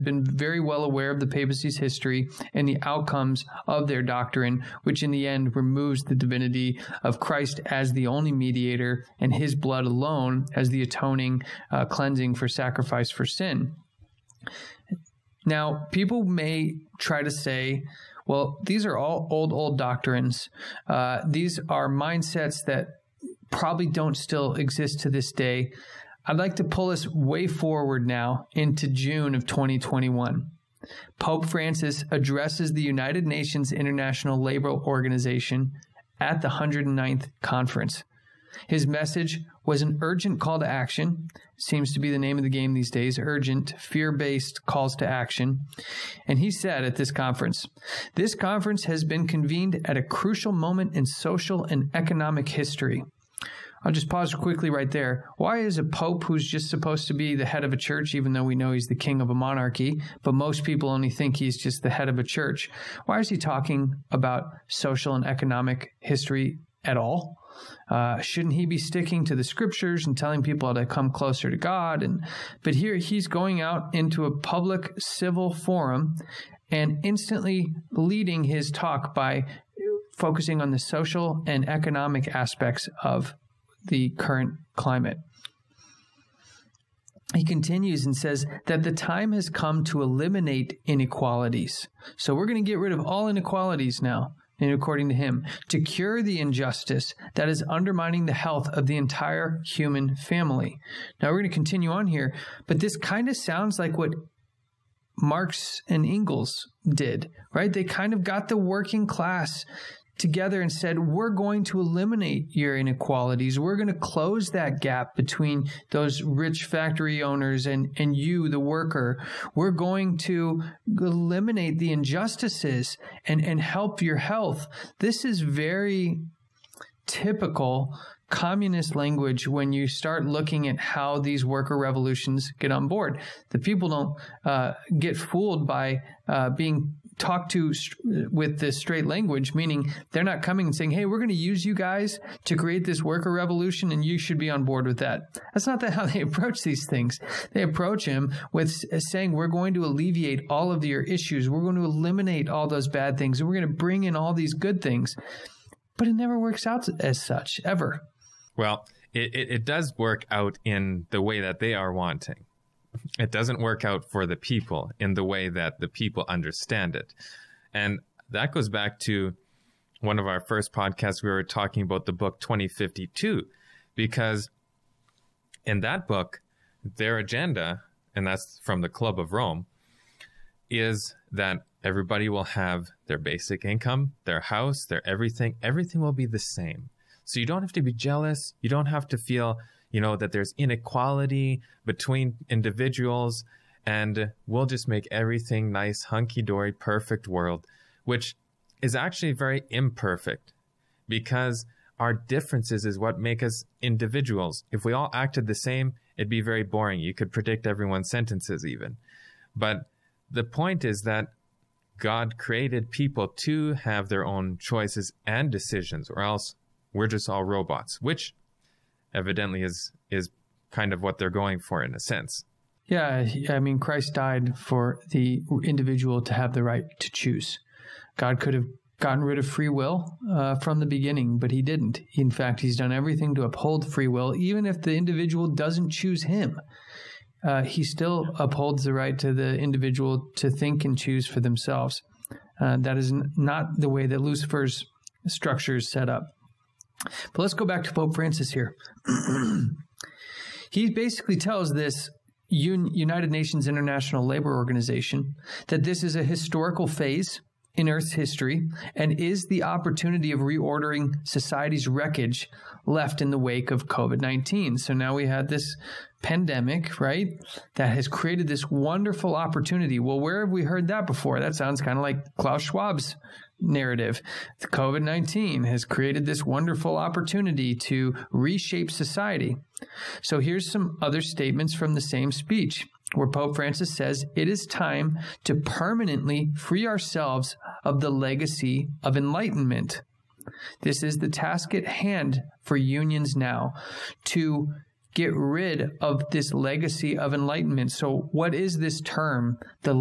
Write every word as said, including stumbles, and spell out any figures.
been very well aware of the papacy's history and the outcomes of their doctrine, which in the end removes the divinity of Christ as the only mediator and his blood alone as the atoning uh, cleansing for sacrifice for sin. Now, people may try to say, well, these are all old, old doctrines. Uh, these are mindsets that probably don't still exist to this day. I'd like to pull us way forward now into June of twenty twenty-one. Pope Francis addresses the United Nations International Labor Organization at the one hundred ninth conference. His message was an urgent call to action. Seems to be the name of the game these days, urgent, fear-based calls to action. And he said at this conference, "This conference has been convened at a crucial moment in social and economic history." I'll just pause quickly right there. Why is a pope who's just supposed to be the head of a church, even though we know he's the king of a monarchy, but most people only think he's just the head of a church, why is he talking about social and economic history at all? Uh, shouldn't he be sticking to the scriptures and telling people how to come closer to God? And but here he's going out into a public civil forum and instantly leading his talk by focusing on the social and economic aspects of the current climate. He continues and says that the time has come to eliminate inequalities. So we're going to get rid of all inequalities now, and according to him, to cure the injustice that is undermining the health of the entire human family. Now we're going to continue on here, but this kind of sounds like what Marx and Engels did, right? They kind of got the working class together and said, we're going to eliminate your inequalities. We're going to close that gap between those rich factory owners and, and you, the worker. We're going to eliminate the injustices and, and help your health. This is very typical communist language when you start looking at how these worker revolutions get on board. The people don't uh, get fooled by uh, being talked to with this straight language, meaning they're not coming and saying, hey, we're going to use you guys to create this worker revolution and you should be on board with that. That's not how they approach these things. They approach him with saying, we're going to alleviate all of your issues. We're going to eliminate all those bad things. And we're going to bring in all these good things. But it never works out as such, ever. Well, it, it, it does work out in the way that they are wanting. It doesn't work out for the people in the way that the people understand it. And that goes back to one of our first podcasts. We were talking about the book twenty fifty-two, because in that book, their agenda, and that's from the Club of Rome, is that everybody will have their basic income, their house, their everything. Everything will be the same. So you don't have to be jealous. You don't have to feel, you know, that there's inequality between individuals, and we'll just make everything nice, hunky-dory, perfect world, which is actually very imperfect, because our differences is what make us individuals. If we all acted the same, it'd be very boring. You could predict everyone's sentences even. But the point is that God created people to have their own choices and decisions, or else we're just all robots, which evidently is is kind of what they're going for in a sense. Yeah, I mean, Christ died for the individual to have the right to choose. God could have gotten rid of free will uh, from the beginning, but he didn't. In fact, he's done everything to uphold free will, even if the individual doesn't choose him. Uh, he still upholds the right to the individual to think and choose for themselves. Uh, that is n- not the way that Lucifer's structure is set up. But let's go back to Pope Francis here. He basically tells this Un- United Nations International Labor Organization that this is a historical phase in Earth's history and is the opportunity of reordering society's wreckage left in the wake of COVID nineteen. So now we had this pandemic, right, that has created this wonderful opportunity. Well, where have we heard that before? That sounds kind of like Klaus Schwab's narrative. The COVID nineteen has created this wonderful opportunity to reshape society. So here's some other statements from the same speech, where Pope Francis says, it is time to permanently free ourselves of the legacy of enlightenment. This is the task at hand for unions now, to get rid of this legacy of enlightenment. So what is this term, the